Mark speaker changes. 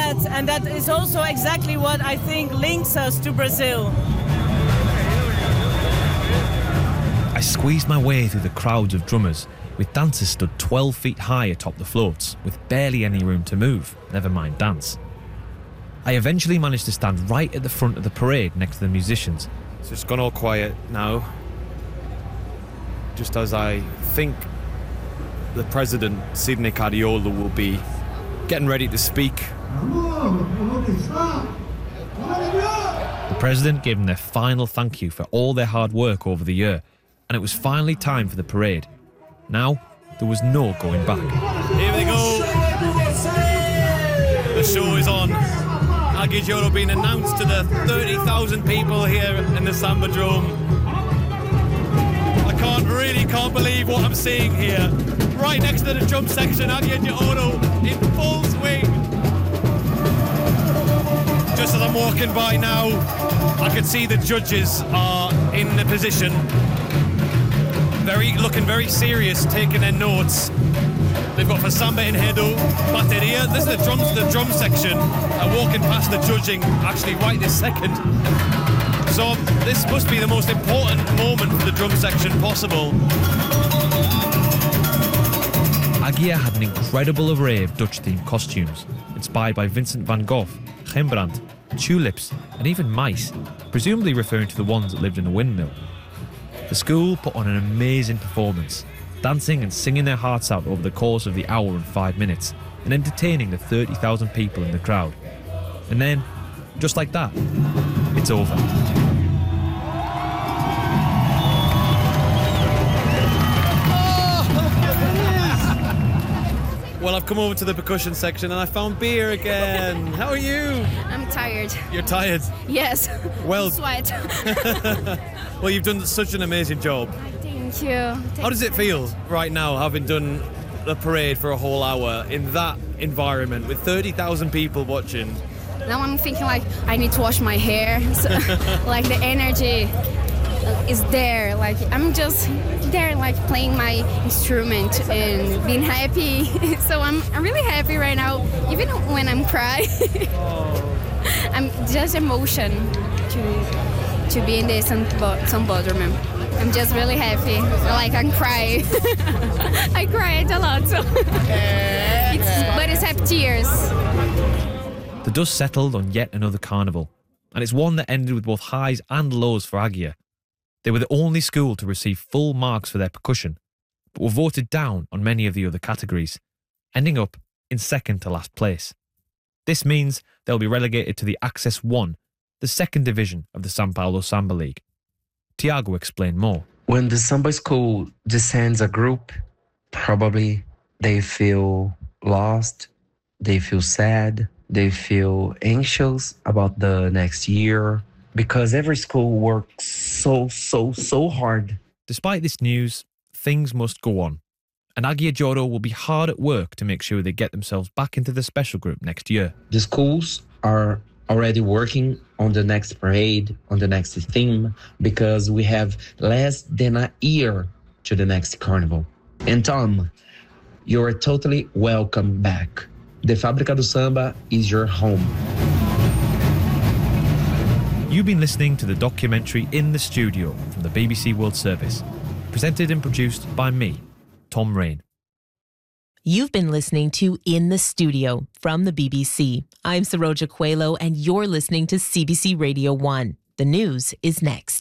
Speaker 1: that, and that is also exactly what I think links us to Brazil.
Speaker 2: I squeezed my way through the crowds of drummers, with dancers stood 12 feet high atop the floats, with barely any room to move, never mind dance. I eventually managed to stand right at the front of the parade next to the musicians. So it's gone all quiet now, just as I think the President, Sidney Guardiola, will be getting ready to speak. The President gave them their final thank you for all their hard work over the year, and it was finally time for the parade. Now, there was no going back. Here they go. The show is on. Aguia de being announced to the 30,000 people here in the Sambadrome. I can't believe what I'm seeing here. Right next to the drum section, Aguia de in full swing. Just as I'm walking by now, I can see the judges are in the position. Looking very serious, taking their notes. They've got for samba enredo, bateria. This is the drum section. I'm walking past the judging, actually right this second. So this must be the most important moment for the drum section possible. Aguia had an incredible array of Dutch-themed costumes, inspired by Vincent van Gogh, Rembrandt, tulips, and even mice, presumably referring to the ones that lived in a windmill. The school put on an amazing performance, dancing and singing their hearts out over the course of the hour and 5 minutes, and entertaining the 30,000 people in the crowd. And then, just like that, it's over. Well, I've come over to the percussion section and I found beer again. How are you?
Speaker 3: I'm tired.
Speaker 2: You're tired?
Speaker 3: Yes.
Speaker 2: Well,
Speaker 3: sweat.
Speaker 2: Well, you've done such an amazing job.
Speaker 3: Thank you.
Speaker 2: How does it feel right now, having done the parade for a whole hour in that environment with 30,000 people watching?
Speaker 3: Now I'm thinking like I need to wash my hair. So, like the energy is there. Like I'm just there, like playing my instrument and being happy. So I'm really happy right now, even when I'm crying. I'm just emotion to be in the Sambadrome. I'm just really happy. Like I'm crying. I cried a lot, so but it's happy tears.
Speaker 2: The dust settled on yet another carnival, and it's one that ended with both highs and lows for Aguia. They were the only school to receive full marks for their percussion, but were voted down on many of the other categories, ending up in second to last place. This means they'll be relegated to the Access 1, the second division of the São Paulo Samba League. Tiago explained more.
Speaker 4: When the Samba school descends a group, probably they feel lost, they feel sad, they feel anxious about the next year, because every school works so hard.
Speaker 2: Despite this news, things must go on, and Aguia de Ouro will be hard at work to make sure they get themselves back into the special group next year.
Speaker 4: The schools are already working on the next parade, on the next theme, because we have less than a year to the next carnival. And Tom, you're totally welcome back. The Fábrica do Samba is your home.
Speaker 2: You've been listening to the documentary In the Studio from the BBC World Service, presented and produced by me, Tom Rain.
Speaker 5: You've been listening to In the Studio from the BBC. I'm Saroja Coelho, and you're listening to CBC Radio 1. The news is next.